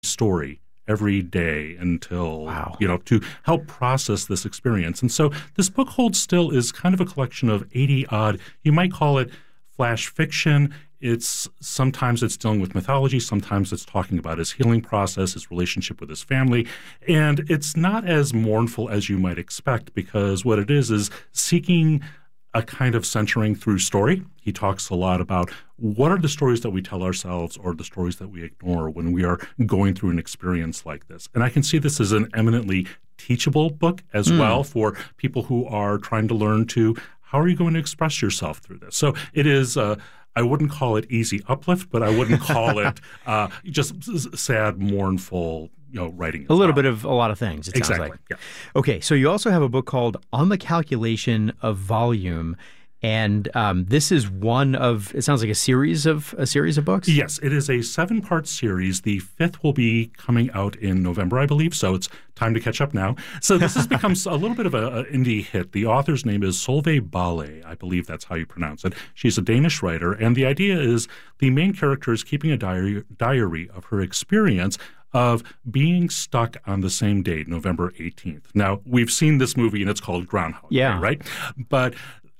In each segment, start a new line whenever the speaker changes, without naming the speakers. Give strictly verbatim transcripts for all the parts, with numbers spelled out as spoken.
story every day until,
wow.
you know, to help process this experience. And so this book, Hold Still, is kind of a collection of eighty odd, you might call it flash fiction. It's sometimes it's dealing with mythology, sometimes it's talking about his healing process, his relationship with his family. And it's not as mournful as you might expect, because what it is is seeking a kind of centering through story. He talks a lot about what are the stories that we tell ourselves or the stories that we ignore when we are going through an experience like this. And I can see this as an eminently teachable book as mm. well for people who are trying to learn to, how are you going to express yourself through this? So it is, uh, I wouldn't call it easy uplift, but I wouldn't call it uh, just sad, mournful, you know, writing.
A little
well.
bit of a lot of things, it
exactly.
sounds like.
Yeah.
Okay, so you also have a book called On the Calculation of Volume. And um, this is one of, it sounds like a series of a series of books?
Yes, it is a seven-part series. The fifth will be coming out in November, I believe, so it's time to catch up now. So this has become a little bit of an indie hit. The author's name is Solveig Bale. I believe that's how you pronounce it. She's a Danish writer, and the idea is the main character is keeping a diary, diary of her experience of being stuck on the same date, November eighteenth. Now, we've seen this movie, and it's called Groundhog
yeah.
Day, right? But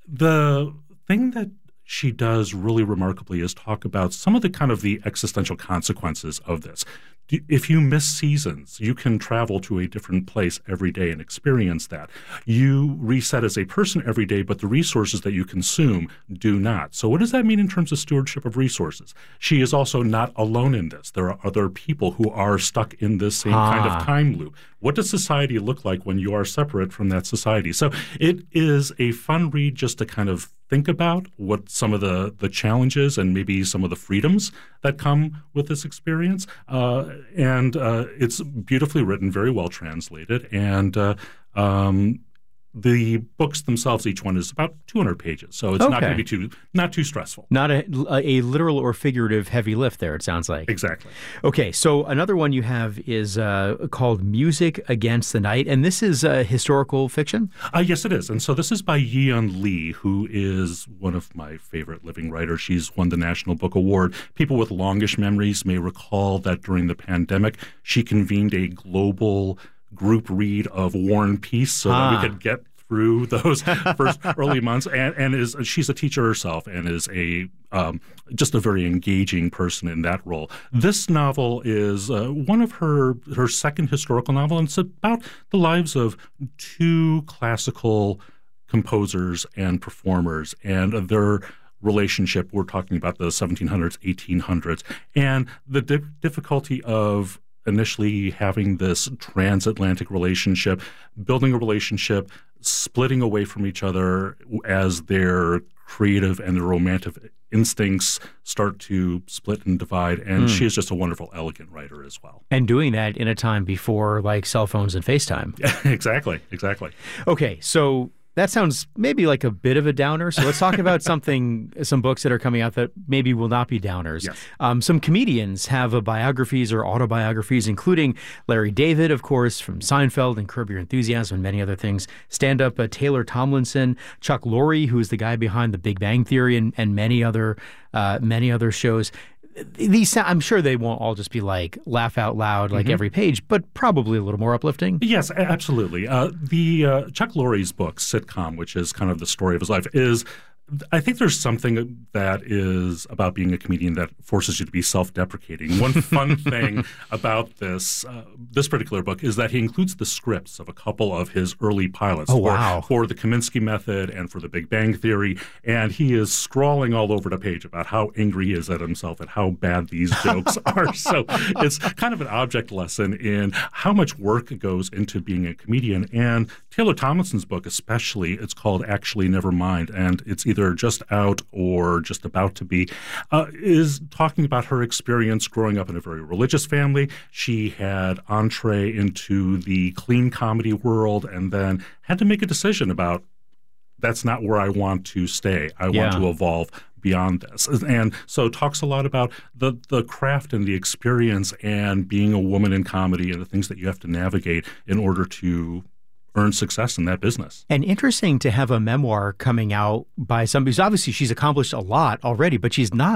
the thing that she does really remarkably is talk about some of the kind of the existential consequences of this. If you miss seasons, you can travel to a different place every day and experience that. You reset as a person every day, but the resources that you consume do not. So what does that mean in terms of stewardship of resources? She is also not alone in this. There are other people who are stuck in this same ah. kind of time loop. What does society look like when you are separate from that society? So it is a fun read just to kind of think about what some of the, the challenges and maybe some of the freedoms that come with this experience. Uh, and uh, it's beautifully written, very well translated. And uh, um, the books themselves, each one is about two hundred pages. So it's
okay.
not going to be too, not too stressful.
Not a, a literal or figurative heavy lift there, it sounds like.
Exactly.
Okay, so another one you have is uh, called Music Against the Night, and this is uh, historical fiction?
Uh, yes, it is. And so this is by Yi-Yun Lee, who is one of my favorite living writers. She's won the National Book Award. People with longish memories may recall that during the pandemic, she convened a global group read of War and Peace so ah. that we could get through those first early months, and, and is she's a teacher herself and is a um, just a very engaging person in that role. This novel is uh, one of her her second historical novel, and it's about the lives of two classical composers and performers and their relationship. We're talking about the seventeen hundreds, eighteen hundreds, and the di- difficulty of initially having this transatlantic relationship, building a relationship, splitting away from each other as their creative and their romantic instincts start to split and divide. And mm. she is just a wonderful, elegant writer as well.
And doing that in a time before like cell phones and FaceTime.
exactly, exactly.
Okay, so that sounds maybe like a bit of a downer. So let's talk about something, some books that are coming out that maybe will not be downers.
Yes.
Um, some comedians have a biographies or autobiographies, including Larry David, of course, from Seinfeld and Curb Your Enthusiasm and many other things. Stand-up uh, Taylor Tomlinson, Chuck Lorre, who is the guy behind The Big Bang Theory and, and many other uh, many other shows. These, I'm sure they won't all just be like laugh out loud like mm-hmm. every page, but probably a little more uplifting.
Yes, absolutely. Uh, the uh, Chuck Lorre's book, Sitcom, which is kind of the story of his life, is I think there's something that is about being a comedian that forces you to be self-deprecating. One fun thing about this uh, this particular book is that he includes the scripts of a couple of his early pilots
oh,
for,
wow.
for the Kaminsky Method and for the Big Bang Theory, and he is scrawling all over the page about how angry he is at himself and how bad these jokes are. So it's kind of an object lesson in how much work goes into being a comedian. And Taylor Tomlinson's book especially, it's called Actually Nevermind, and it's either just out or just about to be, uh, is talking about her experience growing up in a very religious family. She had entree into the clean comedy world and then had to make a decision about that's not where I want to stay. I
yeah.
want to evolve beyond this. And so talks a lot about the, the craft and the experience and being a woman in comedy and the things that you have to navigate in order to earn success in that business.
And interesting to have a memoir coming out by somebody who's obviously she's accomplished a lot already, but she's not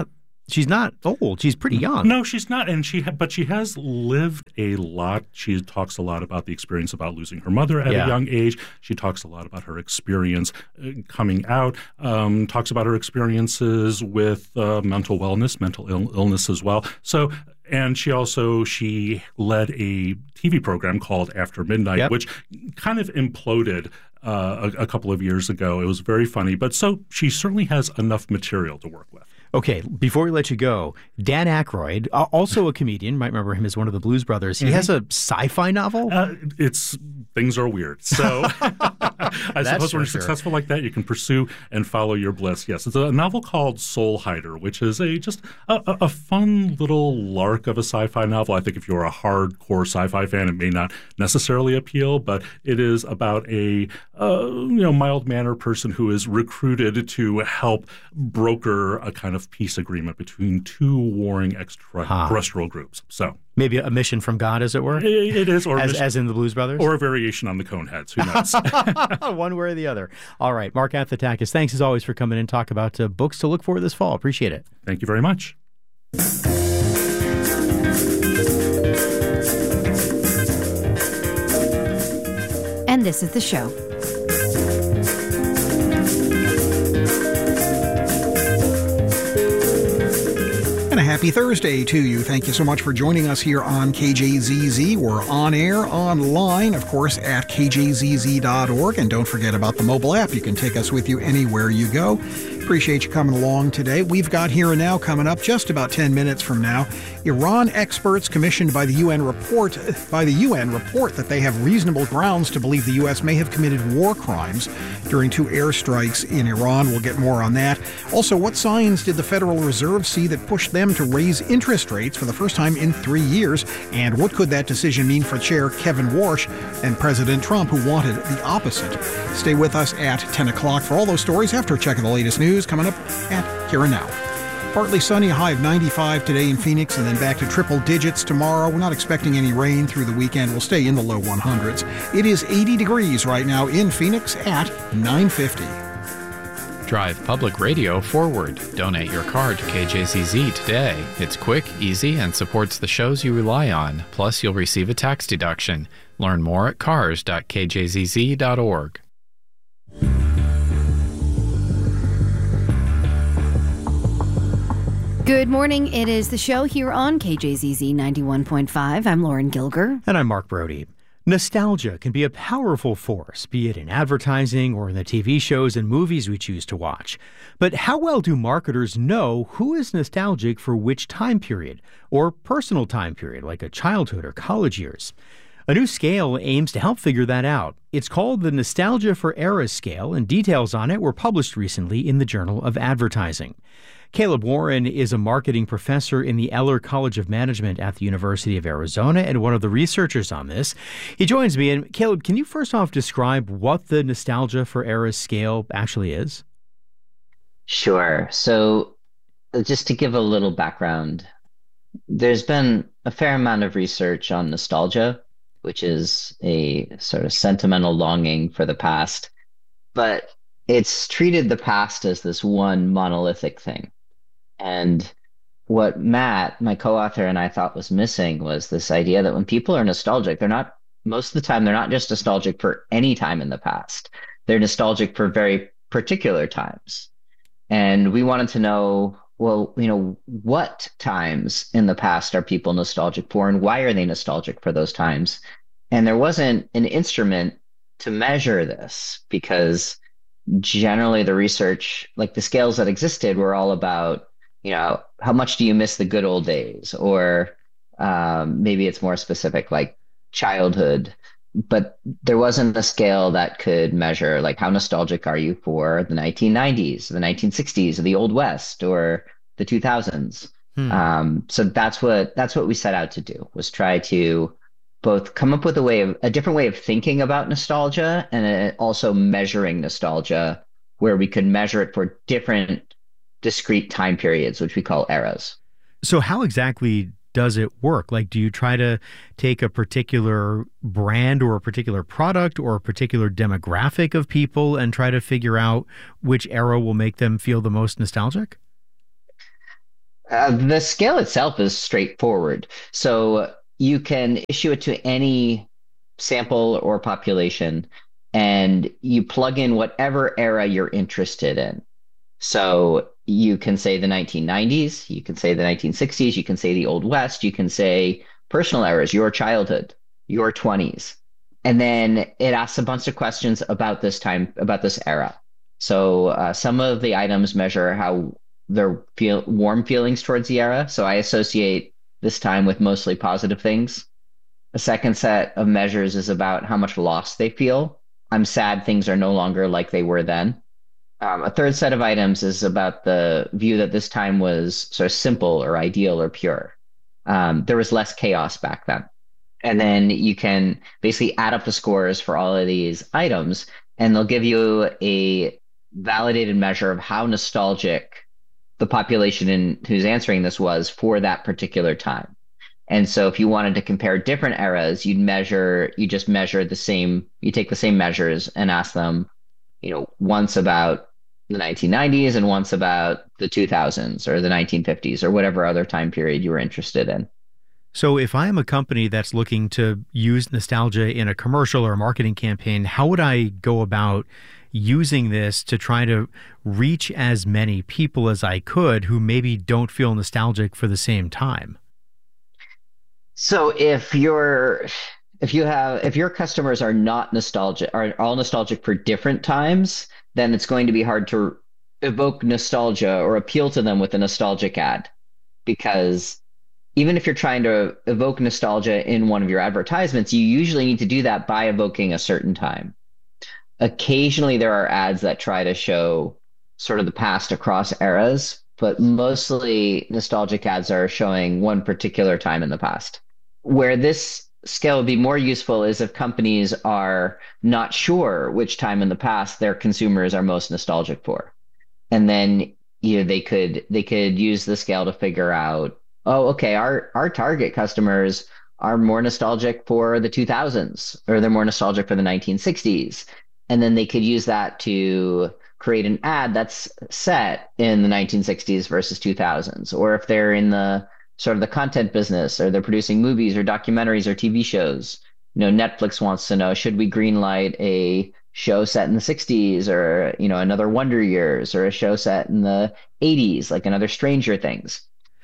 she's not old. She's pretty young.
No, she's not, and she ha- but she has lived a lot. She talks a lot about the experience about losing her mother at
Yeah.
a young age. She talks a lot about her experience uh, coming out. Um, talks about her experiences with uh, mental wellness, mental Ill- illness as well. So. And she also, she led a T V program called After Midnight,
Yep.
which kind of imploded uh, a, a couple of years ago. It was very funny. But so she certainly has enough material to work with.
Okay, before we let you go, Dan Aykroyd, uh, also a comedian, you might remember him as one of the Blues Brothers. He mm-hmm. has a sci-fi novel?
Uh, it's things are weird. So I suppose when you're sure. successful like that, you can pursue and follow your bliss. Yes, it's a novel called Soul Hider, which is a just a, a fun little lark of a sci-fi novel. I think if you're a hardcore sci-fi fan, it may not necessarily appeal, but it is about a uh, you know mild-mannered person who is recruited to help broker a kind of peace agreement between two warring extraterrestrial huh. groups. So
maybe a mission from God, as it were?
It, it is. Or
as,
mission,
as in the Blues Brothers?
Or a variation on the Coneheads. Who knows?
One way or the other. All right. Mark Athatakis, thanks as always for coming in and talk about uh, books to look for this fall. Appreciate it.
Thank you very much.
And this is the show.
And a happy Thursday to you. Thank you so much for joining us here on K J Z Z. We're on air, online, of course, at K J Z Z dot org. And don't forget about the mobile app. You can take us with you anywhere you go. Appreciate you coming along today. We've got Here and Now coming up just about ten minutes from now. Iran experts commissioned by the U N report by the U N report that they have reasonable grounds to believe the U S may have committed war crimes during two airstrikes in Iran. We'll get more on that. Also, what signs did the Federal Reserve see that pushed them to raise interest rates for the first time in three years? And what could that decision mean for Chair Kevin Warsh and President Trump, who wanted the opposite? Stay with us at ten o'clock for all those stories after checking the latest news. Coming up at Here and Now. Partly sunny, a high of ninety-five today in Phoenix, and then back to triple digits tomorrow. We're not expecting any rain through the weekend. We'll stay in the low hundreds. It is eighty degrees right now in Phoenix at nine fifty.
Drive public radio forward. Donate your car to K J Z Z today. It's quick, easy, and supports the shows you rely on. Plus, you'll receive a tax deduction. Learn more at cars dot K J Z Z dot org.
Good morning. It is the show here on K J Z Z ninety-one point five. I'm Lauren Gilger.
And I'm Mark Brody. Nostalgia can be a powerful force, be it in advertising or in the T V shows and movies we choose to watch. But how well do marketers know who is nostalgic for which time period, or personal time period, like a childhood or college years? A new scale aims to help figure that out. It's called the Nostalgia for Eras Scale, and details on it were published recently in the Journal of Advertising. Caleb Warren is a marketing professor in the Eller College of Management at the University of Arizona and one of the researchers on this. He joins me. And Caleb, can you first off describe what the Nostalgia for Eras Scale actually is?
Sure. So just to give a little background, there's been a fair amount of research on nostalgia, which is a sort of sentimental longing for the past, but it's treated the past as this one monolithic thing. And what Matt, my co-author, and I thought was missing was this idea that when people are nostalgic, they're not, most of the time, they're not just nostalgic for any time in the past. They're nostalgic for very particular times. And we wanted to know, well, you know, what times in the past are people nostalgic for, and why are they nostalgic for those times? And there wasn't an instrument to measure this, because generally the research, like the scales that existed, were all about, you know, how much do you miss the good old days? Or um, maybe it's more specific, like childhood. But there wasn't a scale that could measure, like, how nostalgic are you for the nineteen nineties, the nineteen sixties, or the Old West, or the two thousands? Hmm. Um, so that's what that's what we set out to do, was try to both come up with a way of a different way of thinking about nostalgia, and also measuring nostalgia, where we could measure it for different discrete time periods, which we call eras.
So how exactly does it work? Like, do you try to take a particular brand or a particular product or a particular demographic of people and try to figure out which era will make them feel the most nostalgic?
Uh, the scale itself is straightforward. So you can issue it to any sample or population, and you plug in whatever era you're interested in. So you can say the nineteen nineties, you can say the nineteen sixties, you can say the Old West, you can say personal eras, your childhood, your twenties. And then it asks a bunch of questions about this time, about this era. So uh, some of the items measure how their feel warm feelings towards the era. So I associate this time with mostly positive things. A second set of measures is about how much loss they feel. I'm sad things are no longer like they were then. Um, a third set of items is about the view that this time was sort of simple or ideal or pure. Um, there was less chaos back then. And then you can basically add up the scores for all of these items, and they'll give you a validated measure of how nostalgic the population in who's answering this was for that particular time. And so if you wanted to compare different eras, you'd measure, you just measure the same, you take the same measures and ask them, you know, once about the nineteen nineties and once about the two thousands or the nineteen fifties or whatever other time period you were interested in.
So if I am a company that's looking to use nostalgia in a commercial or a marketing campaign, how would I go about using this to try to reach as many people as I could who maybe don't feel nostalgic for the same time?
So if you're if you have if your customers are not nostalgic, are all nostalgic for different times, then it's going to be hard to evoke nostalgia or appeal to them with a nostalgic ad. Because even if you're trying to evoke nostalgia in one of your advertisements, you usually need to do that by evoking a certain time. Occasionally there are ads that try to show sort of the past across eras, but mostly nostalgic ads are showing one particular time in the past. Where this scale would be more useful is if companies are not sure which time in the past their consumers are most nostalgic for. And then you know they could they could use the scale to figure out, oh, okay, our our target customers are more nostalgic for the two thousands, or they're more nostalgic for the nineteen sixties. And then they could use that to create an ad that's set in the nineteen sixties versus two thousands. Or if they're in the sort of the content business, or they're producing movies or documentaries or T V shows, you know, Netflix wants to know, should we greenlight a show set in the sixties, or, you know, another Wonder Years, or a show set in the eighties, like another Stranger Things.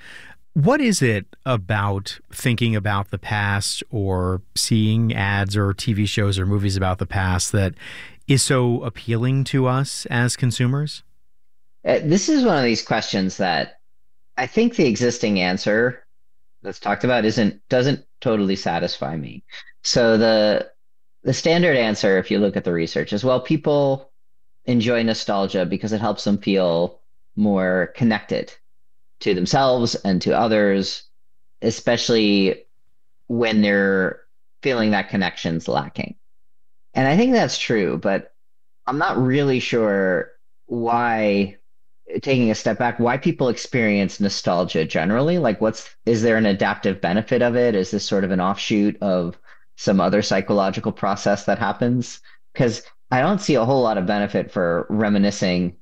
What is it about thinking about the past or seeing ads or T V shows or movies about the past that is so appealing to us as consumers?
Uh, this is one of these questions that I think the existing answer that's talked about isn't doesn't totally satisfy me. So the the standard answer, if you look at the research, is, well, people enjoy nostalgia because it helps them feel more connected to themselves and to others, especially when they're feeling that connection's lacking. And I think that's true, but I'm not really sure why, taking a step back, why people experience nostalgia generally. Like, what's, is there an adaptive benefit of it? Is this sort of an offshoot of some other psychological process that happens? Because I don't see a whole lot of benefit for reminiscing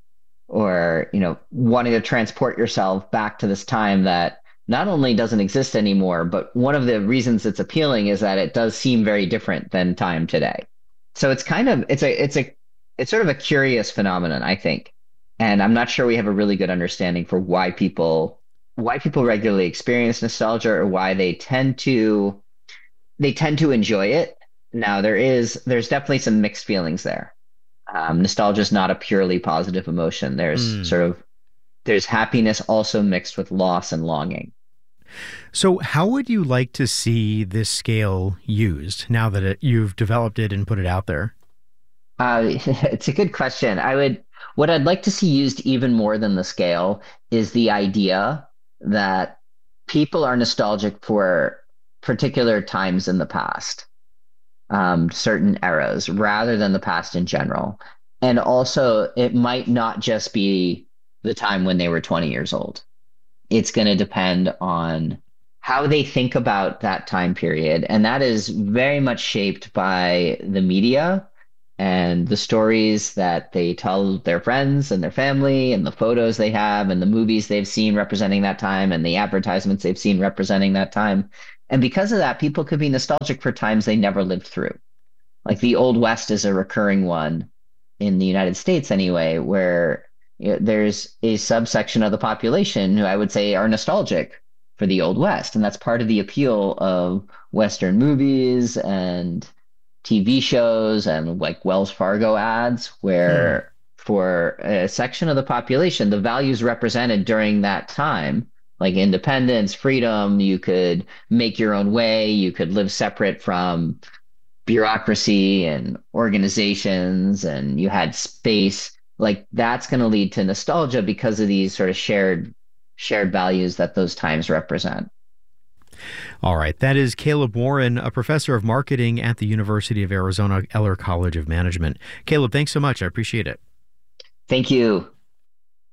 or, you know, wanting to transport yourself back to this time that not only doesn't exist anymore, but one of the reasons it's appealing is that it does seem very different than time today. So it's kind of, it's a, it's a, it's sort of a curious phenomenon, I think. And I'm not sure we have a really good understanding for why people, why people regularly experience nostalgia, or why they tend to, they tend to enjoy it. Now there is, there's definitely some mixed feelings there. Um, nostalgia is not a purely positive emotion. There's mm. sort of, there's happiness also mixed with loss and longing.
So how would you like to see this scale used now that it, you've developed it and put it out there?
Uh, it's a good question. I would, what I'd like to see used even more than the scale is the idea that people are nostalgic for particular times in the past. Um, certain eras rather than the past in general. And also, it might not just be the time when they were twenty years old. It's going to depend on how they think about that time period. And that is very much shaped by the media and the stories that they tell their friends and their family and the photos they have and the movies they've seen representing that time and the advertisements they've seen representing that time. And because of that, people could be nostalgic for times they never lived through. Like the Old West is a recurring one in the United States anyway, where you know, there's a subsection of the population who I would say are nostalgic for the Old West. And that's part of the appeal of Western movies and T V shows and like Wells Fargo ads, where hmm. for a section of the population, the values represented during that time, like independence, freedom, you could make your own way, you could live separate from bureaucracy and organizations, and you had space, like that's going to lead to nostalgia because of these sort of shared shared values that those times represent.
All right. That is Caleb Warren, a professor of marketing at the University of Arizona Eller College of Management. Caleb, thanks so much. I appreciate it.
Thank you.